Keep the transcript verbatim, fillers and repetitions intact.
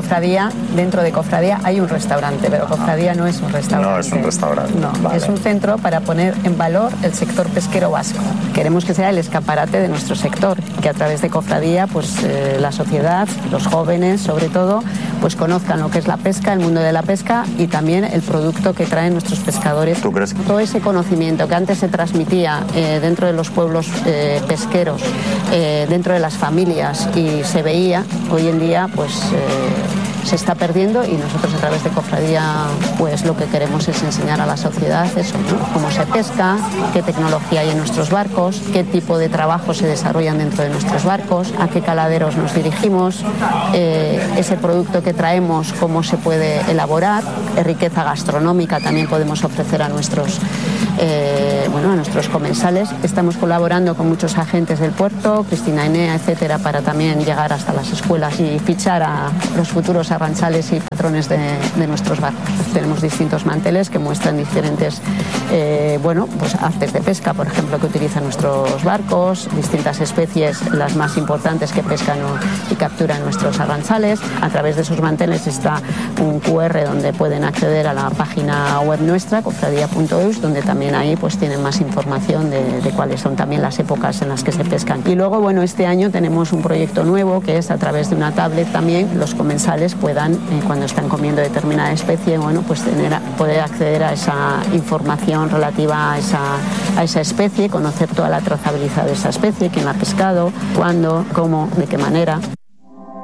Cofradía, dentro de Cofradía hay un restaurante, pero Cofradía no es un restaurante. No es un restaurante. No, vale. Es un centro para poner en valor el sector pesquero vasco. Queremos que sea el escaparate de nuestro sector, que a través de Cofradía, pues eh, la sociedad, los jóvenes sobre todo, pues conozcan lo que es la pesca, el mundo de la pesca y también el producto que traen nuestros pescadores. ¿Tú crees? Todo ese conocimiento que antes se transmitía eh, dentro de los pueblos eh, pesqueros, eh, dentro de las familias y se veía, hoy en día pues eh, se está perdiendo y nosotros a través de Cofradía pues lo que queremos es enseñar a la sociedad eso, ¿no? Cómo se pesca, qué tecnología hay en nuestros barcos, qué tipo de trabajo se desarrollan dentro de nuestros barcos, a qué caladeros nos dirigimos, eh, ese producto que traemos, cómo se puede elaborar, riqueza gastronómica también podemos ofrecer a nuestros eh, bueno, a nuestros comensales. Estamos colaborando con muchos agentes del puerto, Cristina Enea, etcétera, para también llegar hasta las escuelas y fichar a los futuros arranchales y patrones de, de nuestros barcos. Tenemos distintos manteles que muestran diferentes eh, bueno, pues artes de pesca, por ejemplo, que utilizan nuestros barcos, distintas especies, las más importantes que pescan y capturan nuestros arranchales. A través de esos manteles está un cu erre donde pueden acceder a la página web nuestra, cofradía punto eus, donde también ahí pues tienen más información de, de cuáles son también las épocas en las que se pescan. Y luego, bueno, este año tenemos un proyecto nuevo que es a través de una tablet también los comensales puedan, eh, cuando están comiendo determinada especie, bueno, pues tener, poder acceder a esa información relativa a esa, a esa especie, conocer toda la trazabilidad de esa especie, quién la ha pescado, cuándo, cómo, de qué manera.